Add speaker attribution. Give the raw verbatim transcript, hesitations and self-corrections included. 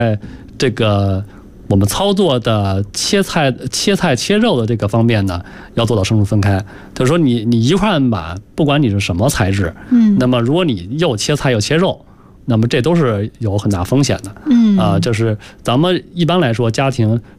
Speaker 1: 这个我们操作的切菜、切菜、切肉的这个方面呢，要做到生熟分开。就是说你，你一块案板，不管你是什么材质，嗯，那么如果你又切菜又切肉，那么这都是有很大风险的。嗯啊，就是咱们一般来说，家庭